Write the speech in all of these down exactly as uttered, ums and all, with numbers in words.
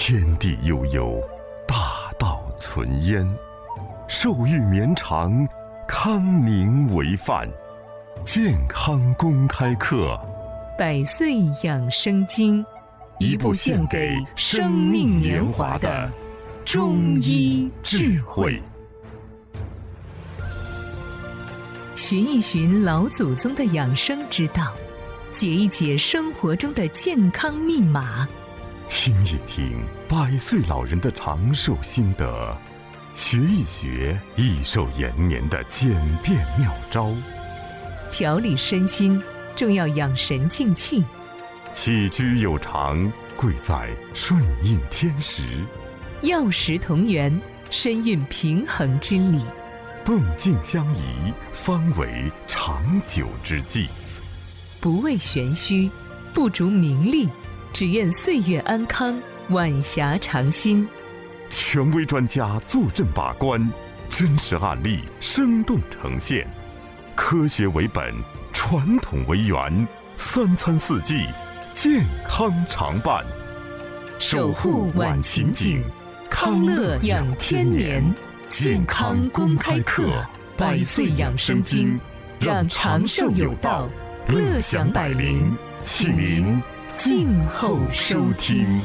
天地悠悠，大道存焉。寿育绵长，康宁为范。健康公开课， 百岁养生经，一部献给生命年华的中医智慧。寻一寻老祖宗的养生之道，解一解生活中的健康密码， 听一听百岁老人的长寿心得，学一学益寿延年的简便妙招。 调理身心，重要养神静气。 起居有常，贵在顺应天时。 药食同源，身运平衡之理。 动静相宜，方为长久之计。 不为玄虚，不逐名利，只愿岁月安康，晚霞长新。 权威专家坐镇把关，真实案例生动呈现。科学为本，传统为源，三餐四季，健康常伴。 守护晚晴景，康乐养天年。健康公开课，百岁养生经，让长寿有道，乐享百龄，请您静候收听。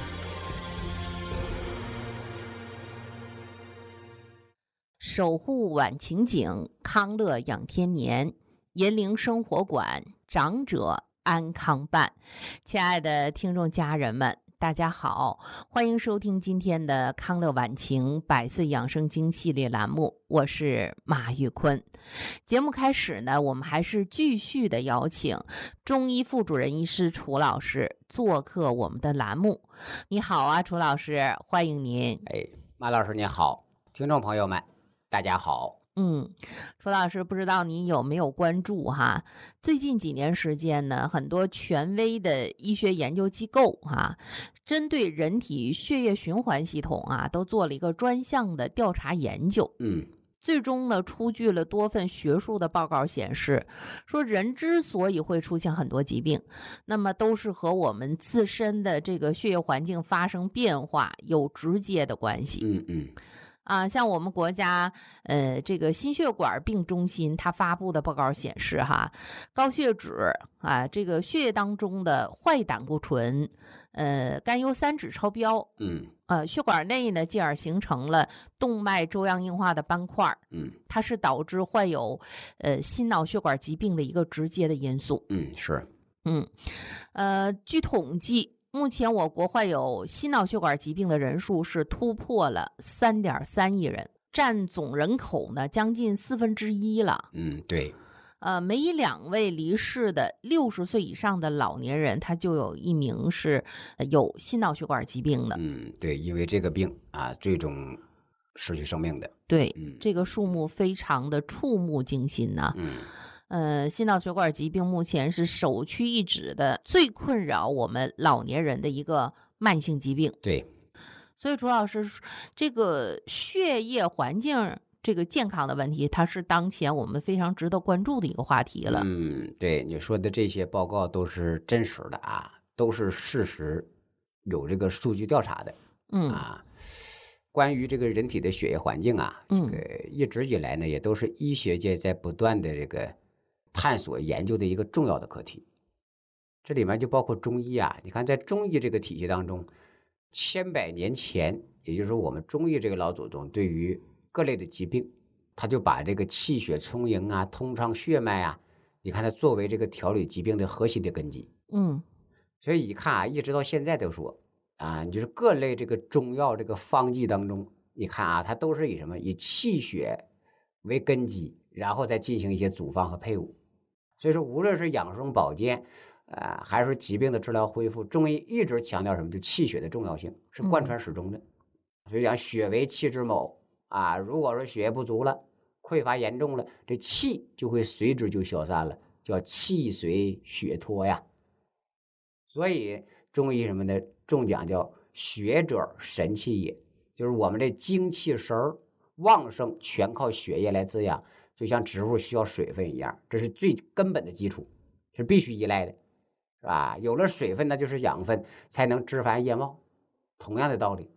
守护晚晴景，康乐养天年，银铃生活馆，长者安康办。亲爱的听众家人们，大家好，欢迎收听今天的康乐晚晴百岁养生经系列栏目，我是马玉坤。节目开始呢，我们还是继续的邀请中医副主任医师楚老师做客我们的栏目。你好啊，楚老师，欢迎您。 哎，马老师您好，听众朋友们大家好。 嗯，楚老师，不知道你有没有关注哈？最近几年时间呢，很多权威的医学研究机构哈，针对人体血液循环系统啊，都做了一个专项的调查研究。 嗯， 最终呢，出具了多份学术的报告，显示说人之所以会出现很多疾病，那么都是和我们自身的这个血液环境发生变化有直接的关系。 嗯嗯。 啊，像我们国家呃这个心血管病中心它发布的报告显示哈，高血脂啊，这个血液当中的坏胆固醇，呃甘油三酯超标， 嗯， 呃血管内呢进而形成了动脉粥样硬化的斑块， 嗯， 它是导致患有呃心脑血管疾病的一个直接的因素。 嗯，是， 嗯，呃，据统计，目前我国患有心脑血管疾病的人数是突破了 三点三亿人，占总人口呢将近四分之一了。 嗯，对。 呃，每一两位离世的六十岁以上的老年人，他就有一名是有心脑血管疾病的。 嗯，对，因为这个病啊，最终失去生命的。 对， 嗯， 这个数目非常的触目惊心呐。 嗯。 呃，心脑血管疾病目前是首屈一指的最困扰我们老年人的一个慢性疾病。 对， 所以楚老师，这个血液环境这个健康的问题，它是当前我们非常值得关注的一个话题了。 嗯，对，你说的这些报告都是真实的啊，都是事实，有这个数据调查的。 嗯啊，关于这个人体的血液环境啊， 嗯， 这个一直以来呢，也都是医学界在不断的这个探索研究的一个重要的课题。这里面就包括中医啊，你看在中医这个体系当中，千百年前，也就是说我们中医这个老祖宗对于各类的疾病，他就把这个气血充盈啊、通畅血脉啊，你看它作为这个调理疾病的核心的根基。 嗯， 所以一看啊，一直到现在都说啊，就是各类这个中药这个方剂当中，你看啊，它都是以什么？以气血为根基，然后再进行一些组方和配伍。所以说，无论是养生保健，呃，还是疾病的治疗恢复，中医一直强调什么？就气血的重要性是贯穿始终的。嗯、所以讲，血为气之某啊，如果说血液不足了，匮乏严重了，这气就会随之就消散了，叫气随血脱呀。所以中医什么的重讲叫血者神气也，就是我们这精气神旺盛，全靠血液来滋养。就像植物需要水分一样，这是最根本的基础，是必须依赖的，是吧？有了水分，那就是养分，才能枝繁叶茂。同样的道理，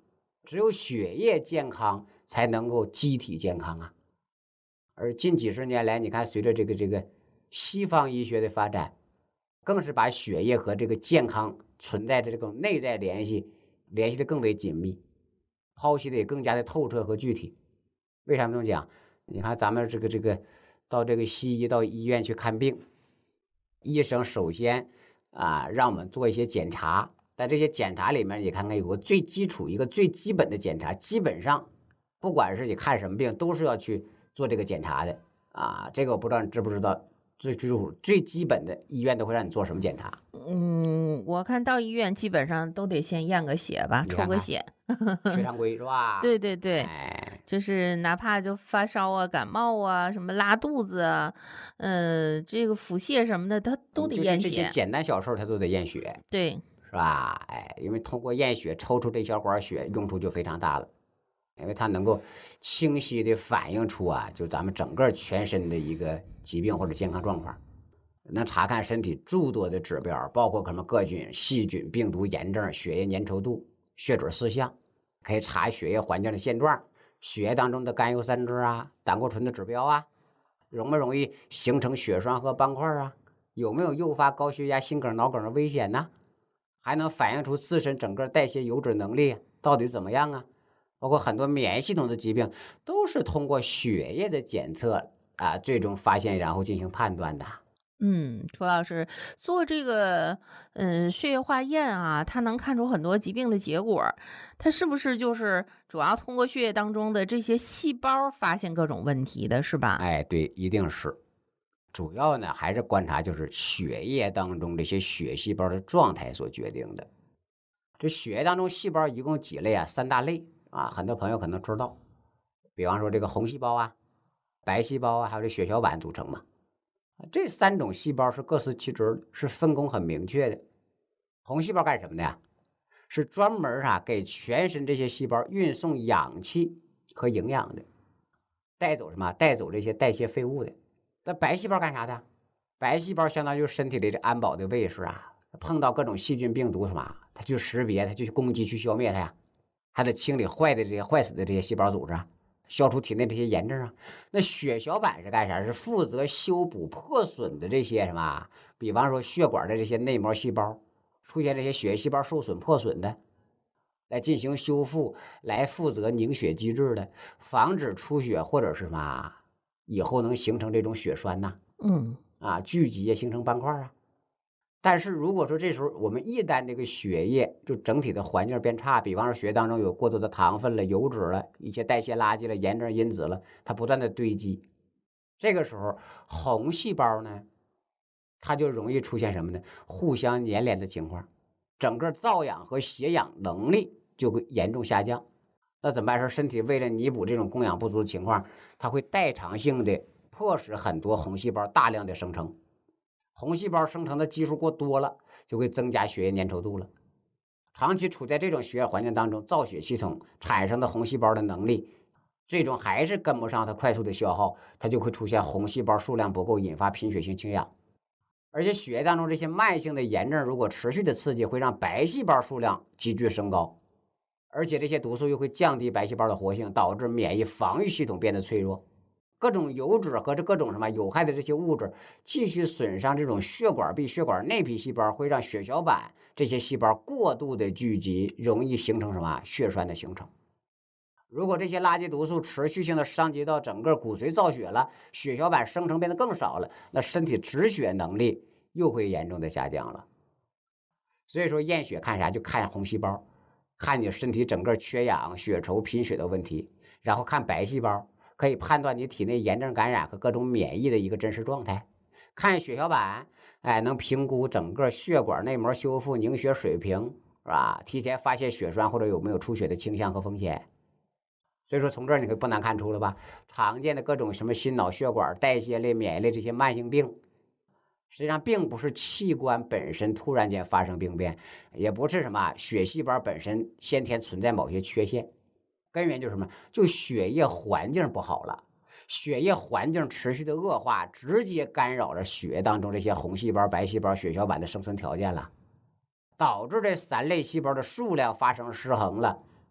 只有血液健康才能够机体健康啊。而近几十年来，你看随着这个这个西方医学的发展，更是把血液和这个健康存在的这种内在联系联系的更为紧密，剖析的也更加的透彻和具体。为什么这么讲？你看咱们这个这个到这个西医到医院去看病，医生首先啊让我们做一些检查，在这些检查里面，你看看有个最基础一个最基本的检查，基本上不管是你看什么病，都是要去做这个检查的啊。这个我不知道你知不知道，最最最基本的医院都会让你做什么检查？ 嗯，我看到医院基本上都得先验个血吧，抽个血， 血常规是吧？ 对对对， 哎， 就是哪怕就发烧啊、感冒啊、什么拉肚子啊，呃，这个腹泻什么的，他都得验血。 就是这些简单小事他都得验血， 对， 是吧？哎，因为通过验血抽出这小管血，用处就非常大了。因为它能够清晰地反映出啊，就咱们整个全身的一个疾病或者健康状况，能查看身体诸多的指标，包括什么各菌、细菌、病毒、炎症、血液粘稠度、血准四项，可以查血液环境的现状，血液当中的甘油三酯啊、胆固醇的指标啊，容不容易形成血栓和斑块啊，有没有诱发高血压、心梗、脑梗的危险呢？还能反映出自身整个代谢油脂能力到底怎么样啊？包括很多免疫系统的疾病，都是通过血液的检测啊，最终发现然后进行判断的。 嗯，楚老师做这个嗯血液化验啊，它能看出很多疾病的结果，它是不是就是主要通过血液当中的这些细胞发现各种问题的，是吧？ 哎，对，一定是。主要呢还是观察就是血液当中这些血细胞的状态所决定的。这血液当中细胞一共几类啊？三大类啊，很多朋友可能知道，比方说这个红细胞啊、白细胞啊，还有这血小板组成嘛。这三种细胞是各司其职，是分工很明确的。红细胞干什么的呀？是专门啊给全身这些细胞运送氧气和营养的，带走什么？带走这些代谢废物的。那白细胞干啥的？白细胞相当于身体里的安保的卫士啊，碰到各种细菌病毒什么，它去识别，它就去攻击，去消灭它呀，还得清理坏的这些坏死的这些细胞组织啊，消除体内这些炎症啊。那血小板是干啥？是负责修补破损的这些什么，比方说血管的这些内膜细胞出现这些血液细胞受损破损的，来进行修复，来负责凝血机制的，防止出血或者是什么以后能形成这种血栓呐、啊， 嗯啊聚集形成斑块啊。但是如果说这时候我们一旦这个血液就整体的环境变差，比方说血液当中有过多的糖分了、油脂了、一些代谢垃圾了、炎症因子了，它不断的堆积，这个时候红细胞呢，它就容易出现什么呢？互相粘连的情况，整个造氧和携氧能力就会严重下降。那怎么办？说身体为了弥补这种供氧不足的情况，它会代偿性的迫使很多红细胞大量的生成。红细胞生成的基数过多了，就会增加血液粘稠度了。长期处在这种血液环境当中，造血系统产生的红细胞的能力，最终还是跟不上它快速的消耗，它就会出现红细胞数量不够，引发贫血性缺氧。而且血液当中这些慢性的炎症如果持续的刺激，会让白细胞数量急剧升高，而且这些毒素又会降低白细胞的活性，导致免疫防御系统变得脆弱。各种油脂和这各种什么有害的这些物质继续损伤这种血管壁、血管内皮细胞，会让血小板这些细胞过度的聚集，容易形成什么血栓的形成。如果这些垃圾毒素持续性的伤及到整个骨髓造血了，血小板生成变得更少了，那身体止血能力又会严重的下降了。所以说验血看啥？就看红细胞，看你身体整个缺氧、血稠、贫血的问题，然后看白细胞，可以判断你体内炎症感染和各种免疫的一个真实状态。看血小板，哎，能评估整个血管内膜修复、凝血水平，是吧？提前发现血栓或者有没有出血的倾向和风险。所以说从这儿你可不难看出了吧？常见的各种什么心脑血管、代谢类、免疫类这些慢性病，实际上并不是器官本身突然间发生病变，也不是什么血细胞本身先天存在某些缺陷，根源就是什么？就血液环境不好了，血液环境持续的恶化，直接干扰了血液当中这些红细胞、白细胞、血小板的生存条件了，导致这三类细胞的数量发生失衡了，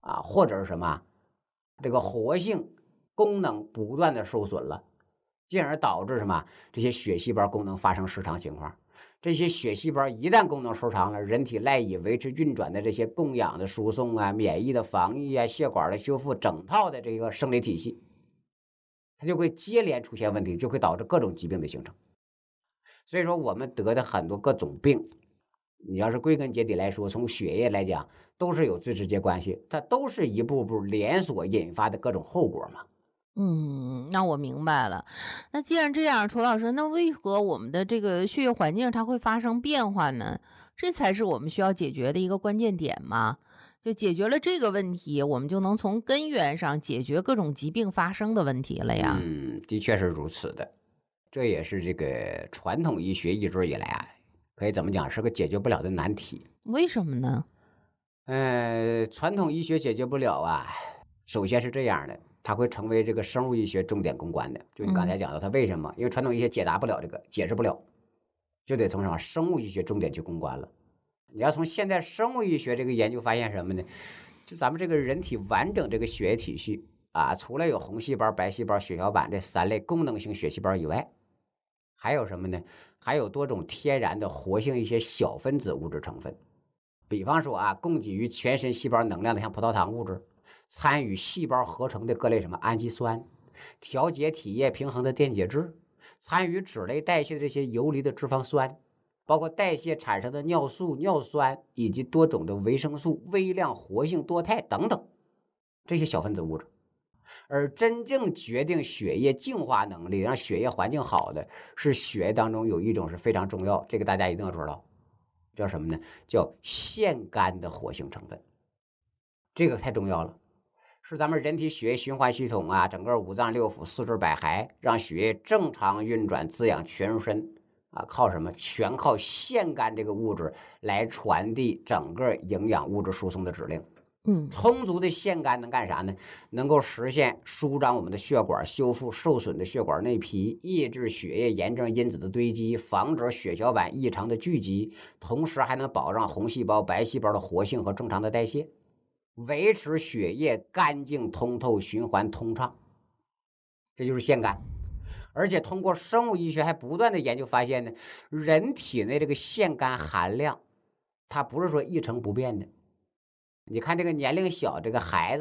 啊，或者是什么这个活性功能不断的受损了，进而导致什么这些血细胞功能发生失常情况。这些血细胞一旦功能失常了，人体赖以维持运转的这些供氧的输送啊、免疫的防御啊、血管的修复，整套的这个生理体系，它就会接连出现问题，就会导致各种疾病的形成。所以说我们得的很多各种病，你要是归根结底来说，从血液来讲都是有最直接关系，它都是一步步连锁引发的各种后果嘛。 嗯，那我明白了。那既然这样，楚老师，那为何我们的这个血液环境它会发生变化呢？这才是我们需要解决的一个关键点嘛。就解决了这个问题，我们就能从根源上解决各种疾病发生的问题了呀。 嗯，的确是如此的。这也是这个传统医学一直以来啊，可以怎么讲，是个解决不了的难题。 为什么呢？ 呃，传统医学解决不了啊，首先是这样的，它会成为这个生物医学重点攻关的。就你刚才讲到它为什么，因为传统医学解答不了这个，解释不了，就得从什么生物医学重点去攻关了。你要从现代生物医学这个研究发现什么呢？就咱们这个人体完整这个血液体系啊，除了有红细胞、白细胞、血小板这三类功能性血细胞以外，还有什么呢？还有多种天然的活性一些小分子物质成分。比方说啊，供给于全身细胞能量的像葡萄糖物质，参与细胞合成的各类什么氨基酸，调节体液平衡的电解质，参与脂类代谢的这些游离的脂肪酸，包括代谢产生的尿素、尿酸以及多种的维生素、微量活性多肽等等这些小分子物质。而真正决定血液净化能力，让血液环境好的，是血液当中有一种是非常重要，这个大家一定要知道，叫什么呢？叫腺苷的活性成分。这个太重要了，是咱们人体血液循环系统啊，整个五脏六腑、四肢百骸，让血液正常运转、滋养全身啊，靠什么？全靠腺苷这个物质来传递整个营养物质输送的指令。 嗯， 充足的腺苷能干啥呢？能够实现舒张我们的血管，修复受损的血管内皮，抑制血液炎症因子的堆积，防止血小板异常的聚集，同时还能保障红细胞、白细胞的活性和正常的代谢，维持血液干净通透、循环通畅。这就是腺苷。而且通过生物医学还不断的研究发现呢，人体内这个腺苷含量，它不是说一成不变的。你看这个年龄小这个孩子